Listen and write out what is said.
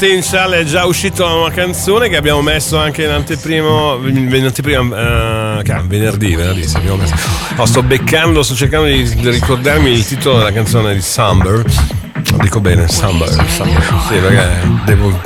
Potential è già uscita una canzone che abbiamo messo anche in anteprima venerdì sì, abbiamo messo. Sto cercando di ricordarmi il titolo della canzone di Summer. Dico bene, Summer. Sì, perché devo